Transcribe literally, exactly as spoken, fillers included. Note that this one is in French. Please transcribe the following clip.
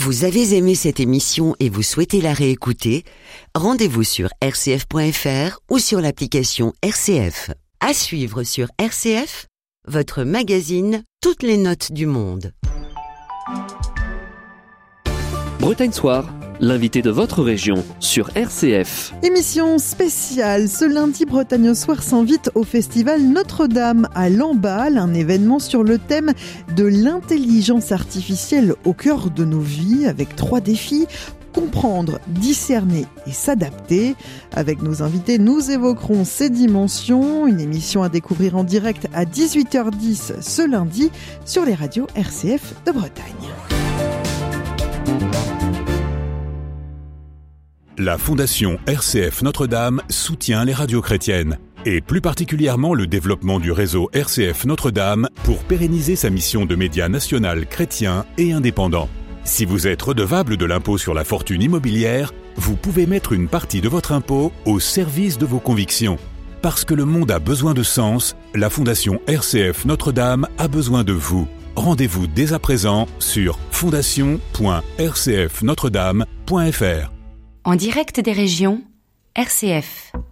Vous avez aimé cette émission et vous souhaitez la réécouter? Rendez-vous sur r c f point f r ou sur l'application R C F. À suivre sur R C F, votre magazine Toutes les notes du monde. Bretagne Soir, l'invité de votre région sur R C F. Émission spéciale. Ce lundi, Bretagne au Soir s'invite au festival Notre-Dame à Lamballe, un événement sur le thème de l'intelligence artificielle au cœur de nos vies, avec trois défis: comprendre, discerner et s'adapter. Avec nos invités, nous évoquerons ces dimensions. Une émission à découvrir en direct à dix-huit heures dix ce lundi sur les radios R C F de Bretagne. La Fondation R C F Notre-Dame soutient les radios chrétiennes, et plus particulièrement le développement du réseau R C F Notre-Dame pour pérenniser sa mission de média national chrétien et indépendant. Si vous êtes redevable de l'impôt sur la fortune immobilière, vous pouvez mettre une partie de votre impôt au service de vos convictions. Parce que le monde a besoin de sens, la Fondation R C F Notre-Dame a besoin de vous. Rendez-vous dès à présent sur fondation point r c f notre dame point f r. En direct des régions, R C F.